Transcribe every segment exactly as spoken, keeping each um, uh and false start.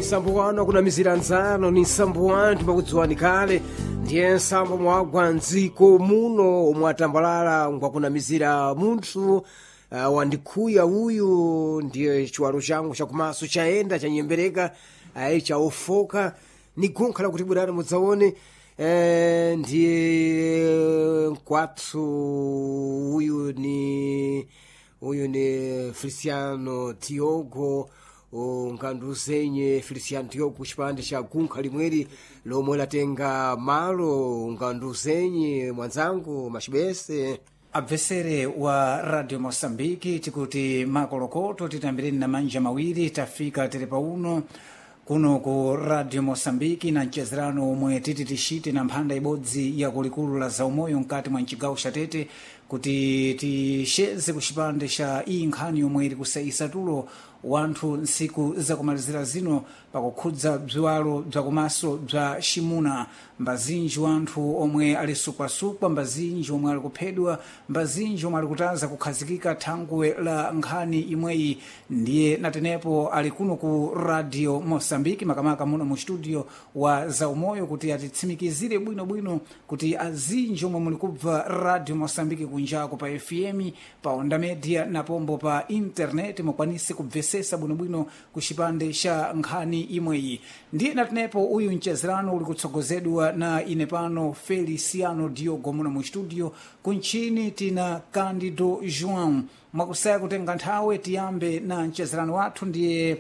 nsambo wanu akunamizira nzano ni nsambo wanthu makudziwani kale ndiye nsambo mwagwa mdziko muno omwe atambalala ngwakunamizira munthu uh, wandikhuya uyu ndiye chiwalo changu chakumaso chayenda chanyembereka ayi chaofoka ni gunkha lakuti bwerani mudzaone eh, ndiye kwathu uyu ni uyu ni Feliciano Tiogo unganduzenye Feliciano Tiogo chipande cha gunkha limweri lomwe latenga malo unganduzenye mwanzangu machibese abvesere wa Radio Mosambiki tikuti makolokoto titambireni na manja mawiri tafika tiri pauno kuno ku Radio Mosambiki na mchezerano omwe titi tishite na mphanda ibodzi ya kulikulu la zaumoyo mkati mwa mchigawo chatete kuti tisheze kuchipande cha iyi nkhani yomwe iri kusaisa tulo wanthu nsiku zakumalizira zino pakukhudza bziwalo bzakumaso bza shimuna mbazinji wanthu omwe ali sukwasukwa mbazinji omwe ali kuphedwa mbazinji omwe ali kutaza kukhazikika thangwe la nkhani imweyi ndiye natenepo ali kuno ku Radio Mosambiki makamaka muno mu studio wa zaumoyo kuti atitsimikizire bwinobwino kuti azinji omwe muli kubva Radio Mosambiki kunjako pa F M pa Onda Media na pombo pa internet mukwanise kubvesesa bwinobwino kuchipande cha nkhani imweyi ndiye natenepo uyu mchezerano uli kutsogozedwa na ine pano Feliciano Diogo muno mu studio kunchini tina Candido João mwakusaya kutenga nthawe tiyambe na mchezerano wathu ndiye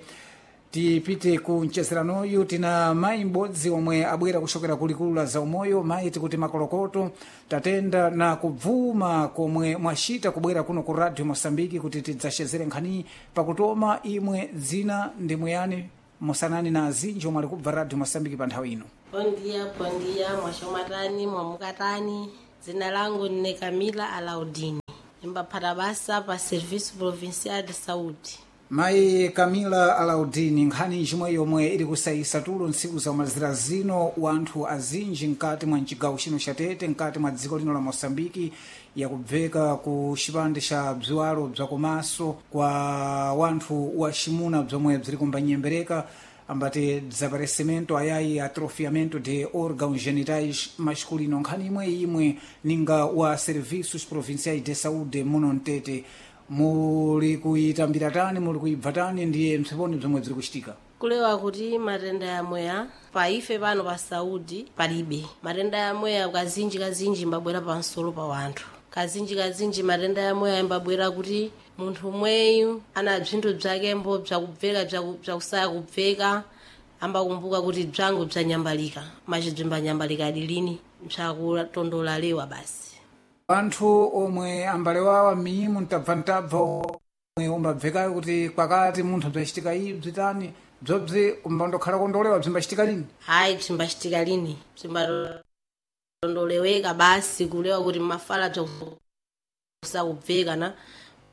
tipite ku mchezeranoyu tina mayi m'bodzi omwe abwera kuchokera kulikulu la zaumoyo mayi tikuti makolokoto tatenda na kubvuma komwe mwachita kubwera kuno ku Radio Mosambiki kuti tidzachezere nkhani pakutoma imwe dzina ndimuyani musanani na azinji omwe ali kubva Radio Mosambiki pa nthawi ino. Bom dia, bom dia, mwashomatani, mwamukatani. Dzina langu ni Camila Alaudini. Nimbapata basa pa Serviço Provincial de Saúde. Mai Camila Alaudini nkhani chimwe yomwe ili kusaisa tulo ntsiku zamalizira zino wanthu azinji mkati mwa mchigawo chino chatete mkati mwa dziko lino la Mosambiki yakubveka ku chipande cha bziwalo bzakomaso kwa wanthu wa shimuna bzomwe bziri kumbanyembereka ambate desaparecimento ayayi atrofiamento de órgãos genitais masculino nkhani imwe imwe ninga wa Serviços Provinciais de Saúde muno mtete muli kuitambira tani muli kuibva tani ndiye msiponi bzomwe bziri kuchitika kulewa kuti matenda yamweya pa ife pano pa saudi palibe matenda yamweya kazinji kazinji mbabwera pansolo pa wanthu kazinji kazinji matenda yamweya mbabwera kuti munthu umweyu ana bzinthu bzakembo bzakubveka bzakusaya kubveka ambakumbuka kuti bzangu bzanyambalika machibzimba nyambalika adilini bzakutondola lewa basi anthu omwe ambale wawa miimu ntabva ntabva omwe umbabvekayo kuti kwakati munthu bzachitika iyi bzitani bzobzi umbandokhala kondolewa bzimbachitika lini hayi bzimbachitika lini bzimbatondoleweka basi kulewa kuti mafala bzakusakubveka na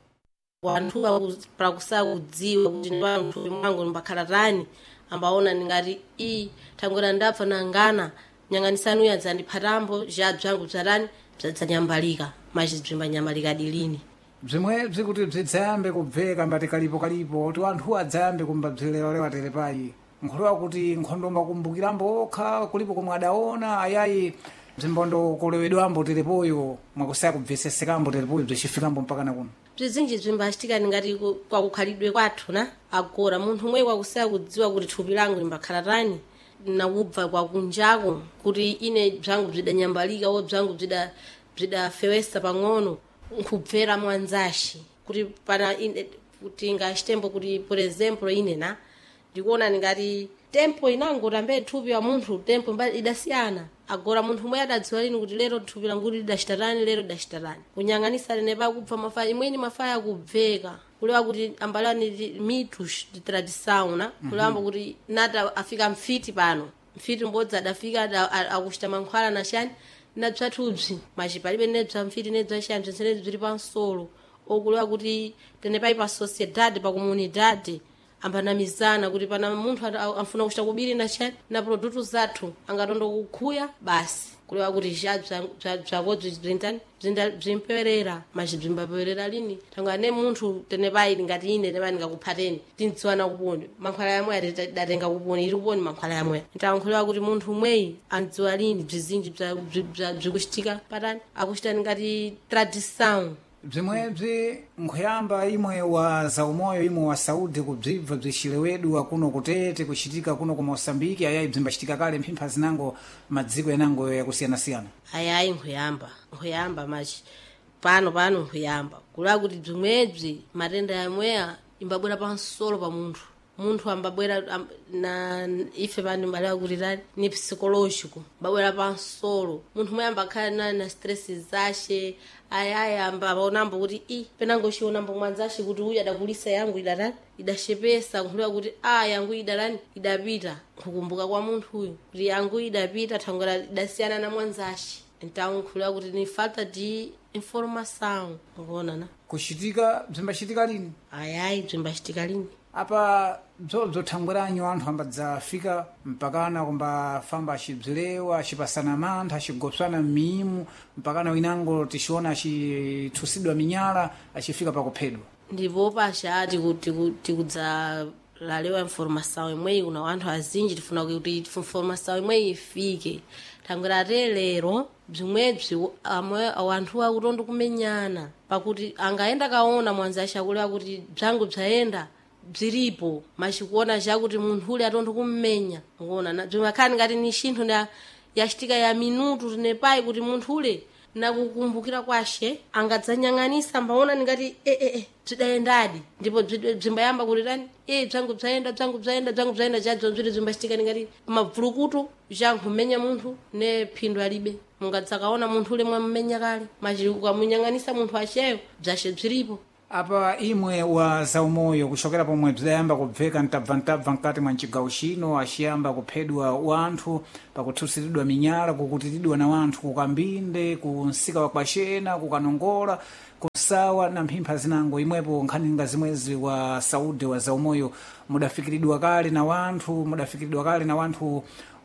wanthu pakusaka kudziwa kuti ndi wanthu mwangu mbakhala tani ambaona ningati iyi thangwera ndapfa nangana nyanganisanu yadzandiphatambo ja bzangu bzatani bzadzanyambalika machibzimba nyambalika dilini bzimwe bzikuti bzidzayambe kubveka mbati kalipo kalipo kuti wanthu adzayambe kumbabzilewalewa telepayi nkhulewa kuti nkhondo makumbukirambo okha kulipo komwe adaona ayayi bzimbondokolewedwambo telepoyo mwakusaya kubvesesekambo telepoyo bzichifikambo mpaka na kuno bzizinji bzimbachitika ngati kwakukhalidwe kwathu na agora munthu umwe kwakusaya kudziwa kuti thupi langu limbakhala tani nakubva kwakunjako kuti ine bzangu bzidanyambalika o bzangu bzida bzidafewesa pang'ono nkubvera mwanzashi kuti pana ine kuti ngachitembo kuti por exemplo ine na ndikuona ngati tempo inango tambe thupi wa munthu tempo mbali idasiyana agora munthu umwe adadziwa lini kuti lero thupi langu lidashitatani lero lidashitatani kunyang'anisa lene pakubva mafaya imweni mafaya kubveka kulewa kuti ambalani mitus de tradição na kulewa kuti nata afika mfiti pano mfiti mbodzi adafika akuchita mankhwala na shani na bzatubzi machipalibe nebza mfiti nebza shani bzense bziri pansolo okulewa kuti tenepai pa sociedade pa comunidade ambanamizana kuti pana munthu amfuna kuchita kubiri na chani na produto zathu angatondo kukhuya basi kulewa kuti ja bzako bzintani bzimperera machi bzimbaperera lini thangwe ane munthu tenepayi ngati ine tepa ndingakuphateni tindziwana kuponi mankhwala yamwe atidatenga kuponi iri kuponi mankhwala yamwe ntankhulewa kuti munthu umweyi andziwa lini bzizinji bzikuchitika patani akuchitani ngati tradição bzimwebzi nkhuyamba imwe wa zaumoyo imwe wa saudi kubzibva bzixilewedwa kuno kutete kuchitika kuno ku Moçambique ayayi bzimbachitika kale mphimpha zinango madziko enango yakusiyana-siyana ayayi nkhuyamba nkhuyamba machi pano pano nkhuyamba kula kuti bzimwebzi matenda yamweya imbabwera pansolo pa munthu munthu ambabwera am, na ife pano mbalewa kuti tani ni psicológico babwera pansolo munthu mwe ambakhala na na stress zace ayaya ambaonambo kuti i penango chionambo mwanzace kuti uyu adakulisa yangu idatani idashepesa nkhulira kuti a yangu idatani idapita kukumbuka kwa munthu uyu kuti yangu idapita thangwera idasiyana na mwanzace então nkhulira kuti ni falta de informação ngona na kuchitika bzimbachitika lini ayayi bzimbachitika lini apa bzobzo thangweranyo anthu ambadzafika mpakana kumbafamba acibzilewa acipasana mantha acigopsana m'miimu mpakana winango ticiona acithusidwa minyala acifika pakuphedwa ndipo pasha tikudzalalewa informação imweyi kuna wanthu azinji tifuna kuti informação imweyi ifike thangwera te lero bzimwebzi amwe wanthu akutondo kumenyana pakuti angaenda kaona mwanzace akulewa kuti bzangu bzayenda bziripo machikuona chakuti munthu ule atondo kummenya ngona bzimakhani ngati ni chinthu na yachitika ya minutu tinepayi kuti munthu ule nakukumbukira kwashe angadzanyang'anisa mbaona ningati e e e bzidayendadi ndipo bzimbayamba kuti tani e bzangu bzayenda bzangu bzayenda bzangu bzayenda chadzo bziri bzimbachitika ningati mavulukutu jankhumenya munthu ne phindu alibe mungadzakaona munthu ule mwammenya kale machi ukamunyang'anisa munthu acheyo bzace bziripo apa imwe wa zaumoyo kuchokera pomwe bzidayamba kubveka ntabva-ntabva mkati mwa mcigawo chino aciyamba kuphedwa wanthu pakuthusiridwa minyala kukutiridwa na wanthu kukambinde kunsika wakwacena kukanongola kusawa na mphimpha zinango imwepo nkhaninga zimwezi wa saudi wa zaumoyo mudafikiridwa kale na wanthu mudafikiridwa kale na wanthu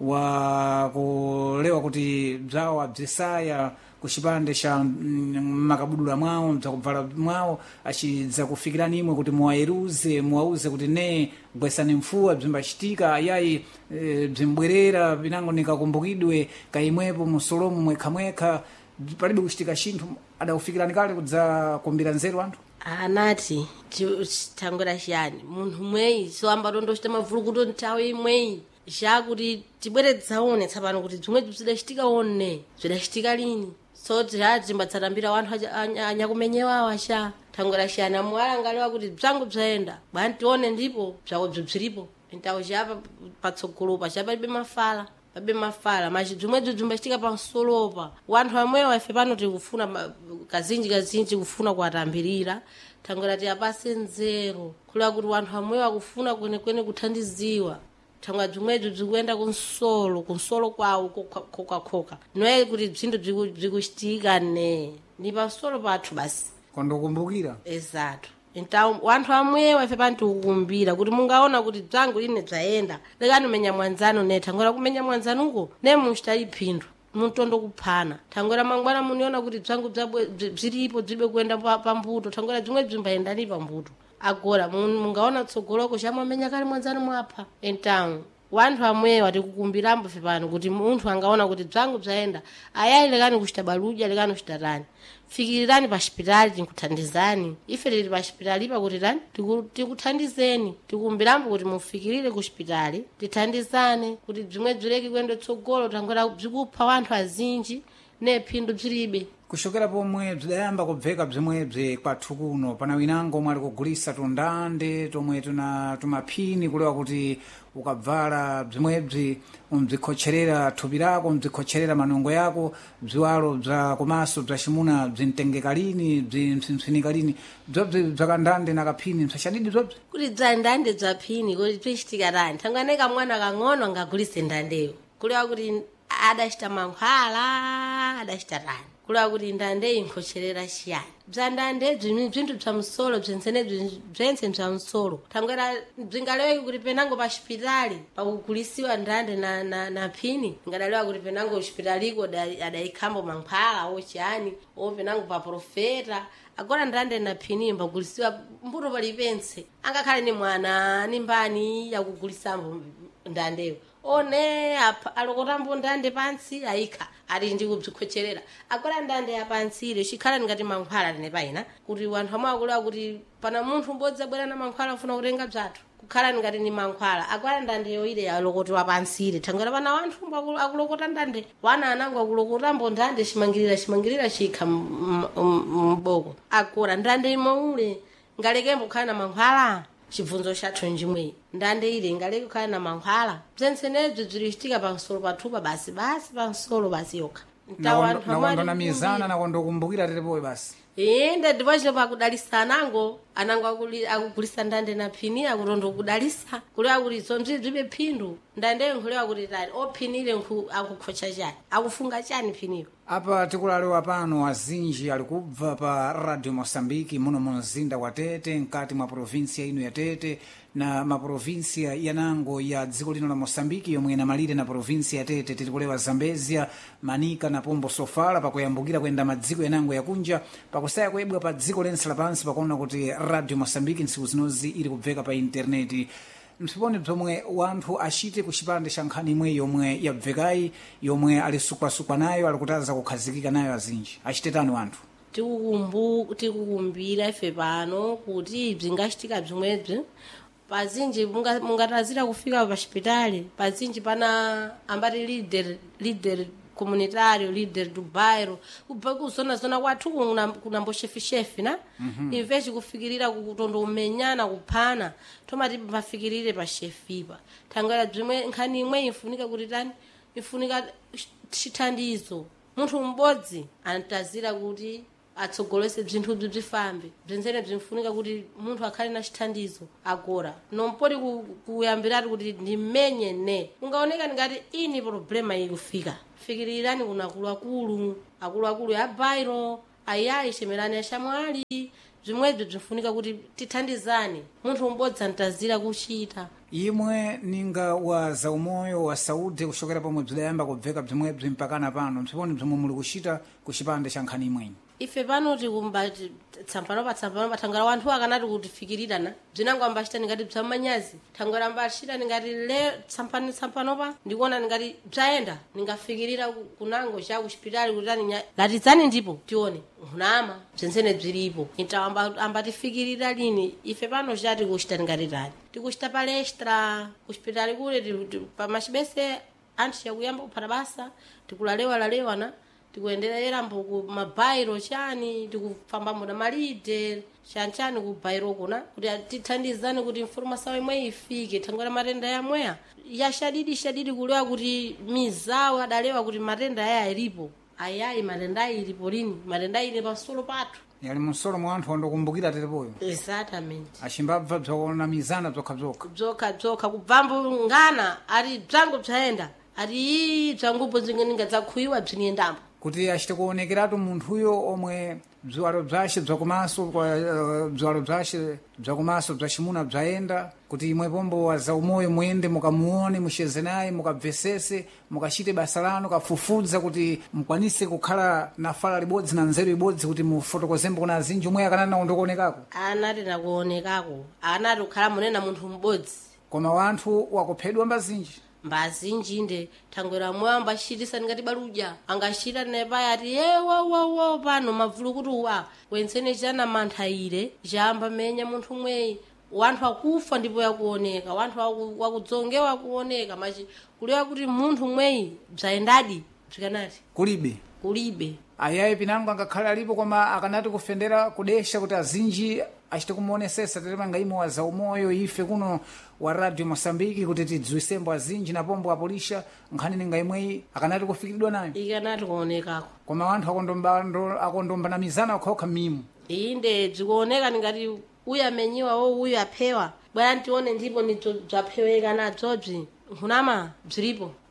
wa kulewa kuti bzawo abzisaya kuchipande cha makabudula mwawo mdzakubvala mwawo acidza kufikirani imwe kuti muwayeruze muwauze kuti ne gwesani mfuwa bzimbachitika ayayi e, bzimbwerera pinango nikakumbukidwe kaimwepo musolomu mwekhamwekha palibe kuchitika chinthu adakufikirani kale kudza kumbira nzeru anthu anati thangwera chiyani munthu mweyi soamba tondochita mavulukuto nthawi imweyi chakuti tibwere tidzaone tsapano kuti bzimwebzi bzidachitika one bzidachitika lini so timbatsatambira wanthu anyakumenyewawa cha thangwera chiyani amuwalangaliwa kuti bzangu bzayenda bwani tione ndipo bzako bzibziripo ntawo chapa patsogolopa chapalibe mafala pabe mafala machi bzimwebzi bzimbachitika pansolopa wanthu amwewa ife pano tikufuna kazinji kazinji kufuna kuwatambirira thangwera tiyapase nzeru khulira kuti wanthu amwewa akufuna kwenekwene kuthandiziwa thangwera bzimwebzi bzikuyenda kunsolo kunsolo kwawo kokakhoka noye kuti bzinthu bzikuchitika ne ni pansolo pathu basi kondokumbukira exato então wanthu amwewa ife pano tikukumbira kuti mungaona kuti bzangu ine bzayenda lekani umenya mwanzanu ne thangwera kumenya mwanzanuko ne munchitali phindu muntondo kuphana thangwera mangwana muniona kuti bzangu bziripo bzibe kuyenda pambuto thangwera bzimwe bzimbayendani pambuto agora mungaona tsogoloko chamwamenya kale mwanzanu mwapha então wanthu amwewa tikukumbirambo ife pano kuti munthu angaona kuti bzangu bzayenda ayayi lekani kuchita baludya lekani kuchita tani fikirirani pa xipitali tikuthandizani ife tili pa xipitali pa kuti tani tikuthandizeni tikumbirambo kuti mufikirire ku xipitali tithandizane kuti bzimwe bzileki kuyenda tsogolo thangwera bzikupha wanthu azinji ne phindu bzilibe kuchokera pomwe bzidayamba kubveka bzimwebzi kwathu kuno pana winango omwe ali kugulisa tundande tomwe tuna tumaphini kulewa kuti ukabvala bzimwebzi umdzikhocherera thupi lako umdzikhocherera manongo yako bziwalo bza komanso bza chimuna bzimtengeka lini bzimphininika lini bzobzi bzakandande na kaphini msachadidi bzobzi kuti bza ndande bza phini kuti bzichitika tani thangwera kamwana kang'ono angagulise ndandeyo kulewa kuti adachita mankhwala adachita tani kulewa kuti ndande inkhocherera chiyani bza ndande bzimwe bzinthu bza msolo bzensene bzense bza msolo thangwera bzingaleweki kuti penango pa xipitali pakugulisiwa ndande na, na, na phini ngadalewa kuti penango xipitaliko adayikhambo mankhwala ochiyani o penango pa profeta agora ndande na phini mbagulisiwa mbuto palipense angakhale ni mwana ni mbani yakugulisambo ndandeyo one alokotambo ndande pansi ayikha ali ndi kubzikhocherera agora ndande yapansire chikhala ngati mankhwala tine paina kuti wanthu amwe akulewa kuti pana munthu mbodzi abwera na mankhwala afuna kutenga bzathu kukhala ngati ni mankhwala agora ndandeyo ile yalokoti wapansire thangwera pana wanthu akulokota ndande wana anango akulokotambo ndande chimangirira chimangirira chikha mboko agora ndande imaule ngalekembo khala na mankhwala chibvunzo chathu njimwe ndande ile ngaleke khala na mankhwala bzensenebzo bzilichitika pansolo pathupa basi basi pansolo basi yokha nawandona mizana nakondokumbukira tetepoyo basi inde ndipochino pakudalisa anango anango akugulisa ndande na phini akutondo kudalisa kulewa kuti zonzi zibe phindu ndandeyo nkulewa kuti tani ophinire akukhocha chani akufunga chani phiniyo apa tikulalewa pano azinji ali kubva pa radio Mosambiki muno mumzinda wa Tete mkati mwa provinsia ino ya Tete na maprovinsia yanango ya dziko lino la Mosambiki yomwe inamalire na provinsia ya Tete tikulewa Zambezia Manika na Pombo Sofala pakuyambukira kwenda madziko yanango yakunja pakusaya kuebwa pa dziko lense lapansi pakuona kuti radio Mosambiki ntsiku zinozi ili kubveka pa intaneti msiponi bzomwe wanthu achite ku chipande cha nkhani imwe yomwe yabvekayi yomwe ali sukwasukwa nayo ali kutaza kukhazikika nayo azinji achitetani wanthu tikukumbu tikukumbira ife pano kuti bzingachitika bzimwebzi pazinji mungatazira kufika pa xipitali pazinji pana ambati leader leader comunitário líder do bairro kubvakuzona zona kwathu kuna mboshefi-shefi na mm -hmm. Inveji kufikirira kutondo umenyana kuphana tomati pafikirire pa shefipa thangala bzimwe nkhani imwe ifunika kuti tani ifunika chithandizo munthu mbodzi antazira kuti atsogolese bzinthu bzi bzifambe bzenzene bzimfunika kuti munthu akhale na chithandizo agora nompoti kuyambirati kuti ndimenye ne ungaoneka ngati ini problema ikufika fikirirani kuna akuluakulu akuluakulu ya bairo ayayi chemerani yashamwali bzimwebzo bzifunika kuti tithandizane munthu mbodzi antazira kuchita imwe ninga wa zaumoyo wa saúde kuchokera pomwe bzidayamba kubveka bzimwebzo mpakana pano msiponi bzomwe muli kuchita ku chipande cha nkhani imwenyi ife pano tikumbati tsambano pa tsambano pathangala wanthu akanati kutifikirirana bzinango ambachita ngati bzamanyazi thangala ambachita ngati le tsampani tsampanopa ndikuona ngati bzaenda ningafikirira kunango cha ku hospitali kutani latidzani ndipo tione hunama bzensene bzilipo ita ambatifikirira lini ife pano chati kuchita ngati tani tikuchita palestra ku hospitali kule pa machibese anthu yakuyamba kuphata basa tikulalewa lalewana tikuendelera mbuku mabairo chani tikufambamo na malide chanchani ku bairo kuna kuti tithandizane kuti informação imwe ifike thangwera matenda yamweya yashadidi shadidi kulewa kuti mizawo adalewa kuti matenda aya ilipo ayayi matenda ilipo lini matenda ili pasolo pathu yali musolo mwa anthu ondokumbukira tetepoyo exactamente achimbabva bzokona mizana bzokha bzokha bzokha bzokha kubvambo ngana ali bzango bzaenda ali bzangupo zingeninga zakhuyiwa bziniendambo kuti achite kuonekeratu munthuyo omwe bziwalo bzace bzakumaso bziwalo bzace bzakumaso bzacimuna bzayenda kuti imwe pombo wa zaumoyo muyende mukamuone mucheze naye mukabvesese mukachite basa lanu kafufudza kuti mukwanise kukhala na fala libodzi na nzeru ibodzi kuti mufotokozembo kuna azinji omwe akanati nawo ndikuonekako anati nakuonekako anati kukhala munena munthu mbodzi koma wanthu wakuphedwa mbazinji mbazinji inde thangwera moyo ambachitisa ngati baluja angachita nepaya ati yewowowo pano mavulu kuti uwa wensene chana mantha ile chamba menya munthu mweyi wanthu akufa ndipo yakuoneka wanthu wakudzongewa kuoneka machi kulewa kuti munthu mweyi bzayendadi bzikanati kulibe kulibe ayayi pinango angakhala alipo koma akanati kufendera kudesha kuti azinji achite kumuonesesa tetemanga imo wa zaumoyo ife kuno wa radio Mosambiki kuti tidziwisembo azinji na pombo apolisha nkhani ninga imweyi akanati kufikiridwa nayo ikanati kuonekako koma wanthu akondomba akondomba mizana okhaokha mimu inde bzikuoneka ningati uyu amenyiwa wo uyu aphewa bwana ntione ndipo nizo bzapheweka nadzobzi nkhunama bzilipo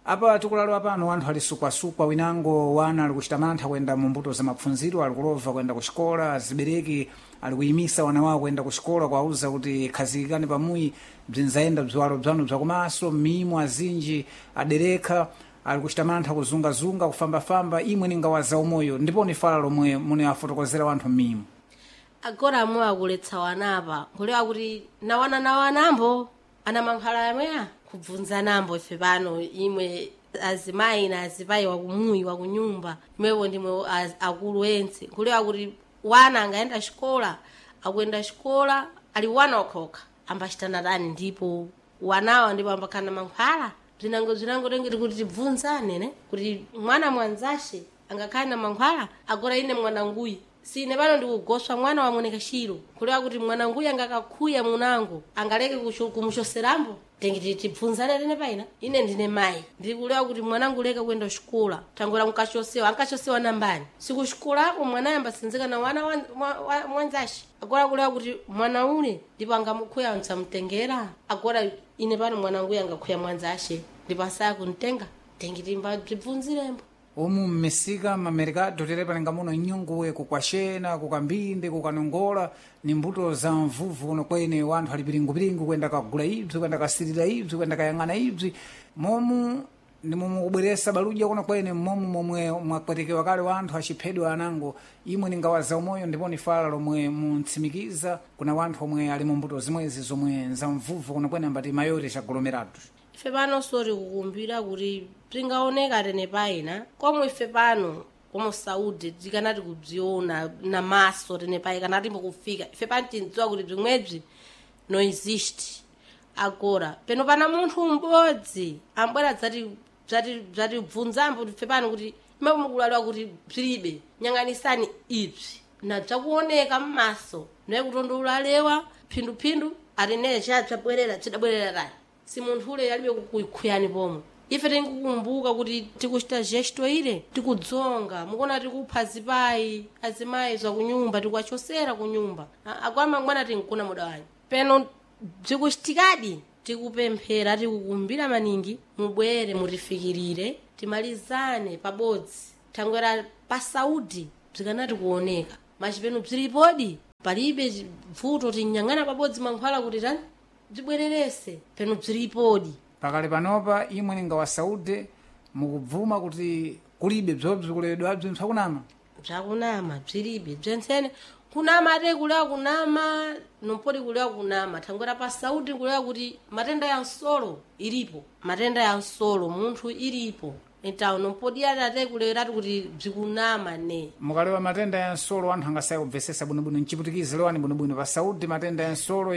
apa tikulalewa pano anthu ali sukwasukwa winango wana ali kuchita mantha kuyenda mu mbuto za mapfunziro, ali kulova kuyenda kuxikola, azibereki ali kuyimisa wana wawo kuyenda kuxikola kuwauza kuti khazikikani pamuyi bzinzayenda bziwalo bzanu bzakumaso, mimo azinji adereka ali kuchita mantha kuzungazunga kufambafamba, imwe ningawaza umoyo ndipo ni fala lomwe mune afotokozera wanthu mmimo. Agora amwe akuletsa wanapa kulewa kuti nawana nawanambo ana mankhwala yamweya kubvunza nambo ife pano imwe azimayi na azipayi wakumuyi wakunyumba imwepo ndimwe akulu ense kulewa kuti wana angaenda xikola akuyenda xikola ali wana okhokha ambachitana tani ndipo wanawa ndipo ambakhala na mankhwala bzinango bzinango tengeti kuti tibvunzane ne kuti mwana mwanzashe angakhale na mankhwala agora ine mwananguyi sine pano ndikugoswa mwana wamoneka xiro kulewa kuti mwananguyi angakakhuya munango angaleke kumuxoserambo tengeti tibvunzane tene paina ine ndine mayi ndikulewa kuti mwanangu leka kuyenda xikola tangwera mkaxosewa ankaxosewa nambani sikuxikolako mwanayo ambasinzika na wana mwanzaxe agora kulewa kuti mwana ule ndipo angamukhuya antsamutengera agora ine pano mwananguyi angakhuya mwanzaxe ndipo asaya kuntenga tengeti mba bzibvunzirembo umu mmesika mamerikado tere palinga muno nyunguwe kukwaxena kukambinde kukanongola ni mbuto za mvuvu kuno kwene wanthu ali piringu-piringu kuyenda kagula ibzi kuyenda kasirira ibzi kuyenda kayang'ana ibzi momu ni momwe kubweresa baludya kuno kwene momu momwe mwakwetekewa kale wanthu achiphedwa anango imwe ningawaza umoyo ndipo ni fala lomwe muntsimikiza kuna wanthu omwe ali mu mbuto zimwezi zomwe za mvuvu kuno kwene ambati mayore chaglomerados. Ife pano sori kukumbira kuti bzingaoneka tene paina komwe ife pano komo Saudi tikanati kubziona na maso tene pai kanati mbokufika ife pano tindziwa kuti bzimwebzi no exist agora peno pana munthu mbodzi ambwera dzati dzati dzati bvunzambo ife pano kuti imwe mukulalewa kuti bzilibe nyang'anisani ibzi na bzakuoneka mmaso naye kutondolalewa phinduphindu atinene chabwerera chidabwerera tani si munthu ule yalibe kukhuyani pomwe ife tinkukumbuka kuti tikuchita gesto ile tikudzonga mukuona tikupha azipayi azimayi zakunyumba tikuwachosera kunyumba agwama mwana tinkuna muda wanyi peno bzikuchitikadi tikupemphera tikukumbira maningi mubwere mutifikirire timalizane pabodzi tangwera pa Saudi bzikanati kuoneka machipeno bzilipodi palibe vuto tinyang'ana pabodzi mankhwala kuti tani bzibwererese peno bzilipodi pakale panopa imwe ninga wa Saudi mukubvuma kuti kulibe bzobzi kuledwa bzi msakunama bzakunama bzilibe bzentsene kunama ate kulewa kunama nompodi kulewa kunama thangwera pa Saudi kulewa kuti matenda ya nsolo ilipo matenda ya nsolo munthu ilipo entawo nompodi ate kulewa kuti bzikunama ne mukalewa matenda ya nsolo anthu angasaye kubvesesa bwinobwino nchiputikizi lewani bwinobwino pa Saudi matenda ya nsolo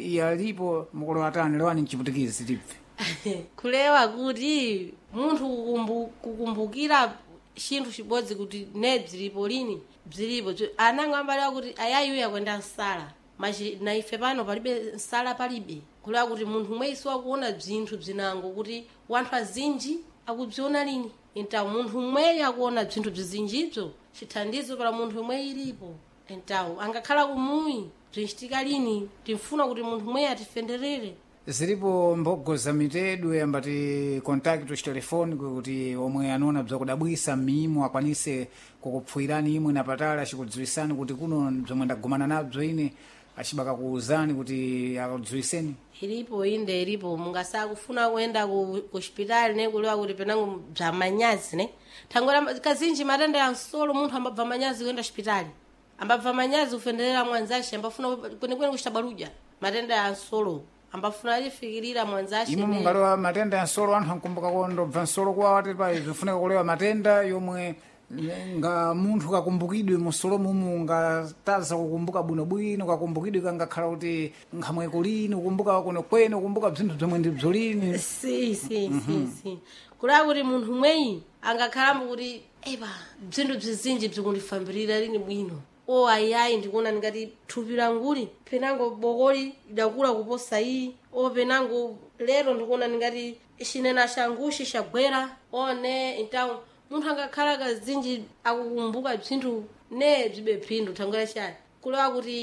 yalipo mukulewa tani lewani nchiputikizi tipfe kulewa kuti munthu kukumbu, kukumbukira chinthu chibodzi kuti ne bzilipo lini bzilipo anango ambalewa kuti ayayuya kwenda nsala machi na ife pano palibe nsala palibe kulewa kuti munthu mwesi wakuona bzinthu bzinango kuti wanthu azinji akubziona lini entawo munthu mweyo akuona bzinthu bzizinjibzo chithandizo para munthu mweyo ilipo entawo angakhala kumuyi bzinchitika lini timfuna kuti munthu mweyo atifenderere zilipo mbogo za mitedwe ambati kontakti chitelefoni kuti omwe anona bzakudabwisa mmimo akwanise kukupfuirani imwe napatali achikudziwisani kuti kuno zomwe ndagumana nabzo ine achibaka kuuzani kuti akudziwiseni ilipo inde ilipo mungasaa kufuna kuenda ku hospitali ne kulewa kuti penango bza manyazi ne thangwera kazinji matenda ya nsolo munthu ambabva manyazi kuenda hospitali ambabva manyazi kufenderera mwanzashi ambafuna kwenekwene kuchita baluja matenda ya nsolo ambafuna alifikirira mwanzashi imwe mungalewa matenda ya nsolo anthu ankumbuka kondo bva nsolo kuwawati pa zifuneka kulewa matenda yomwe nga munthu kakumbukidwe musolo mumu ngataza kukumbuka bwinobwino kakumbukidwe kangakhala kuti nkhamwe kulini ukumbuka kuno kwene ukumbuka bzinthu zomwe ndi bzolini si si si si kulewa kuti munthu mweyi angakhalambo kuti eba bzinthu bzizinji bzikundifambirira lini bwino o ayayi ndikuona ngati thupi languli penango bokoli idakula kuposa iyi o penango lero ndikuona ngati chinena changushi chagwera one entawo munthu angakhala kazinji akukumbuka bzinthu ne bzibe phindu thangwera chani kulewa kuti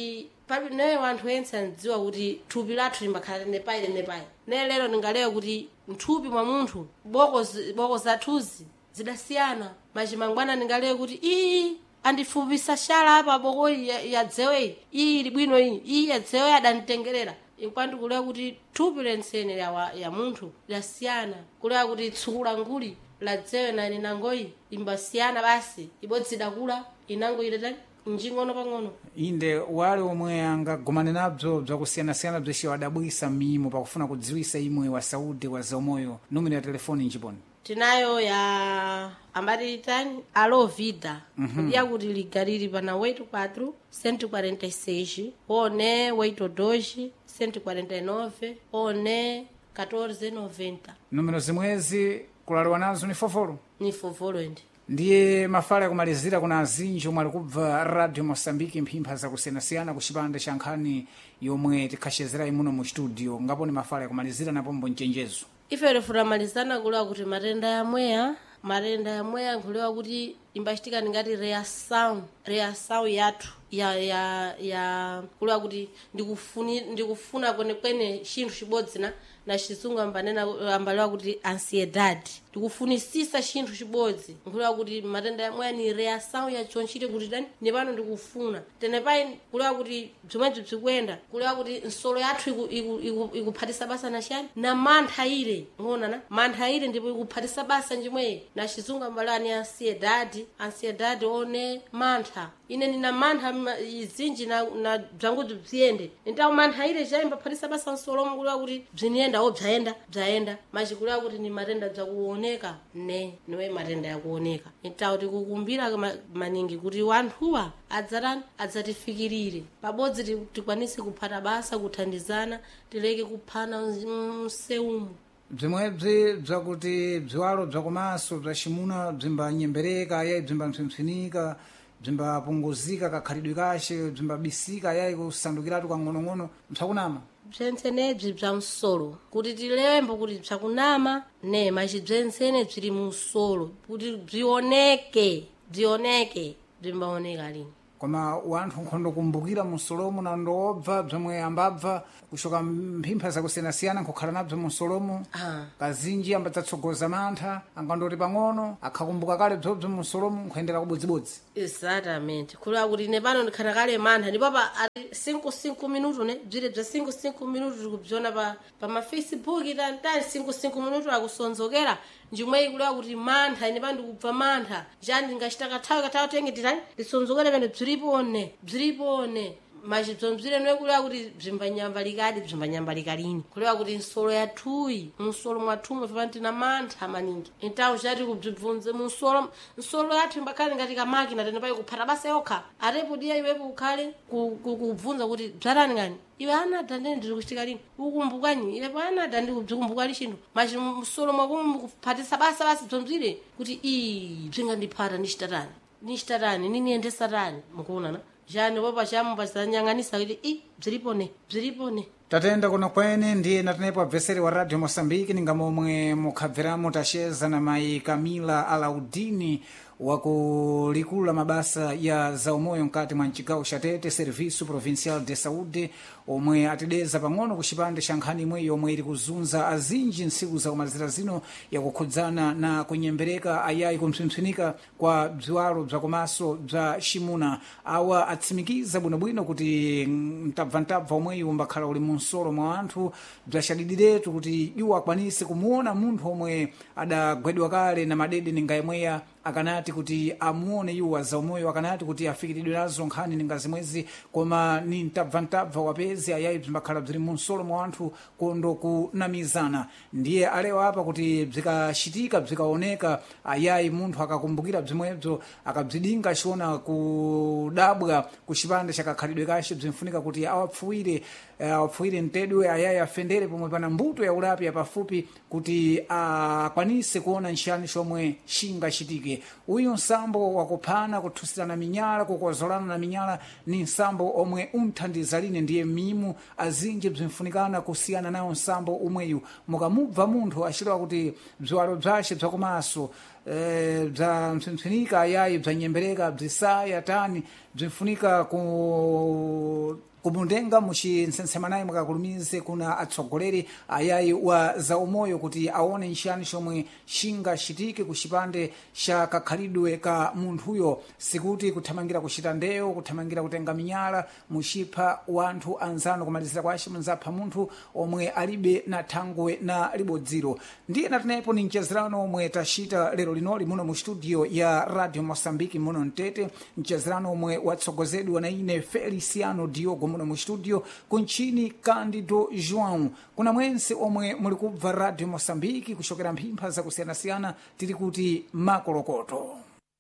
papi naye wanthu ense andziwa kuti thupi lathu limbakhala nepayi nepayi naye lero ndingalewa kuti mthupi mwa munthu boko boko zathuzi zidasiyana machimangwana ndingalewa kuti iyi andifupisa shala apa bokoyi yadzeweyi iyi ili bwino iyi iyi yadzeweyi adanitengerera inkwandi kulewa kuti thupi lensene ya, ya munthu lasiyana kulewa kuti tsukula nguli ladzewe na ninangoyi imbasiyana basi ibodzi dakula inango iletani njingono pang'ono inde wale omwe angagumane nabzo bzakusiyanasiyana bzeshe wadabwisa mmimo pakufuna kudziwisa imwe wa saudi wa zaumoyo numero ya telefoni njiponi tinayo ya ambati tani alo vida kudia kuti ligaliri pana oito quatro cento e quarenta e seis one oito dois cento e quarenta e nove one quatorze noventa numero zimwezi kulaliwa nazo ni fofolo ni fofolo ndi ndiye mafala yakumalizira kuna azinji omwe ali kubva radio Mosambiki mphimpha zakusiyanasiyana ku chipande cha nkhani yomwe tikhachezerayi muno mu studio ngapo ni mafala yakumalizira napombo mchenjezo ife tifutamalizana kulewa kuti matenda yamweya matenda yamweya nkulewa kuti imbachitika ngati reação reação yathu ya ya ya kulewa kuti ndikufuni ndikufuna kwenekwene chinthu chibodzi na na chizungu ambanena ambalewa kuti ansiedade ndikufunisisa chinthu chibodzi nkulewa kuti matenda yamweya ni reação ya chonchite kuti dani ni pano ndikufuna tenepayi kulewa kuti bzomwebzi bzikuyenda kulewa kuti nsolo yathu ikuphatisa basa na chani na mantha ile ngona na mantha ile ndipo ikuphatisa basa njimwe na chizungu ambalewa ni ansiedade ansiedade one mantha ine nina mantha izinji na na bzangudzo bziyende ntawo mantha ile chayimba phatisa basa nsolo mkulewa kuti bziniyenda o bzaenda bzaenda machikulewa kuti ni matenda bzakuoneka ne niwe matenda yakuoneka ntawo tikukumbira maningi kuti wanthuwa adzatani adzatifikirire pabodzi tikwanise kuphata basa kuthandizana tileke kuphana mseumu bzimwebzi bzakuti bziwalo bzakumaso bzacimuna bzimbanyembereka ayayi bzimbapsipsinika bzimbapunguzika kakhalidwe kace bzimbabisika ayayi kusandukiratu kang'onong'ono bzakunama bzentsenebzi bza msolo kuti tilembo kuti bzakunama ne machi bzentsene bzili mu msolo kuti bzioneke bzioneke bzimbaoneka lini koma wanthu nkhondo kumbukira musolomu na ndobva bzomwe ambabva kushoka mphimpha zakusiyanasiyana nkukhala nabzo musolomu ah. kazinji ambadzatsogoza mantha angandoti pang'ono akhakumbuka kale bzobzo musolomu nkuyendera kubodzibodzi exatamente kulewa kuti ine pano ndikhana kale mantha ndipo pa ali cinco cinco minuto ne bzire bza cinco cinco minuto tikubziona pa pa mafacebook tantani cinco cinco minuto akusonzokera njimweyi kulewa kuti mantha ine pano ndikubva mantha chani ndingachita kathawi kathawi tenge titani ndisonzokere pene bziripone bziripone machi bzomzire niwe kulewa kuti bzimbanyambalikadi bzimbanyambalikalini kulewa kuti nsolo yathuyi msolo mwathumu pepani tina mantha maningi ntawo chati kubzibvunze munsolo nsolo yathu imbakhale ngati kamakina tenepayi kuphata basa yokha atepo diya iwepo ukhale kubvunza kuti bzatani ngani iwe anada ndene ndiri kuchitika lini ukumbukani iwepo anada ndi kubzikumbukali chinthu machi msolo mwakumu kuphatisa basa basi bzomzire kuti ii bzingandiphata ndichitatani ndichitatani niniyendesatani mukuonana jani popa chamu pazanyang'anisa kuti i bziripone bziripone tatenda kuno kwene ndiye natenepo abveseri wa radio Mosambiki ninga momwe mukhabveramo tacheza na mayi Camila Alaudini wakulikula mabasa ya zaumoyo mkati mwa mchigawo cha Tete Serviço Provincial de Saúde omwe atideza pang'ono ku chipande cha nkhani imwe yomwe ili kuzunza azinji ntsiku zakumalizira zino yakukhudzana na kunyembereka ayayi kumpsipsinika kwa bziwalo bzakomaso bza chimuna awa atsimikiza bwinobwino kuti mtabvantabva omweyu umbakhala uli munsolo mwa anthu bzachadidiretu kuti iwo akwanise kumuona munthu omwe adagwedwa kale na madede ninga yemweya akanati kuti amuone iwo zaumoyo akanati kuti afikiridwe nazo nkhani ninga zimwezi koma ni mtabvantabva wapezi ayayi bzimbakhala bziri munsolo mwa anthu kondo kunamizana ndiye alewa apa kuti bzikachitika bzikaoneka ayayi munthu akakumbukira bzimwebzo akabzidinga chiona kudabwa ku chipande chakakhalidwe kace bzimfunika kuti awapfuwire awapfuwire mtedwe ayayi afendere pomwe pana mbuto ya ulapi ya pafupi kuti akwanise kuona nchani chomwe chingachitike uyu nsambo wakuphana kuthusirana minyala kukozolana na minyala ni nsambo omwe unthandiza line ndiye mimu azinji bzimfunikana kusiyana nayo nsambo umweyu mukamubva munthu achilewa kuti bziwalo bzace bzakumaso e, bza mpsipsinika ayayi bzanyembereka bzisaya tani bzimfunika ku kumundenga muchintsensema naye mukakulumize kuna atsogoleri ayayi wa zaumoyo kuti aone nchiyani chomwe chingachitike ku chipande cha kakhalidwe ka munthuyo, sikuti kuthamangira kuchita ndeyo, kuthamangira kutenga minyala muchipha wanthu anzanu, kumalizira kwace munzapha munthu omwe alibe na thangwe na libodziro. ndiye natenepo ni mchezerano omwe tachita lero linoli muno mu studio ya Radio Mosambiki muno mtete, mchezerano omwe watsogozedwa na ine Feliciano Diogo muno mu studio, kunchini Candido João. Kuna mwense omwe muli kubva Radio Mosambiki kuchokera mphimpha zakusiyanasiyana, tiri kuti makolokoto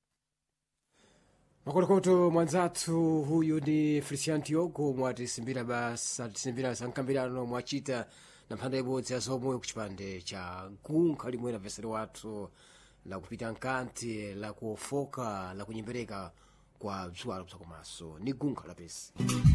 makolokoto. Mwanzathu huyu ni Feliciano Diogo mwatisimbira basa tisimbira sankambirano mwachita na mphanda ibodzi ya zaumoyo kuchipande cha gunkha limwe na vesero wathu la kupita nkanti la kuofoka la kunyembereka kwa bzwalo bzakomaso ni gunkha la pesi.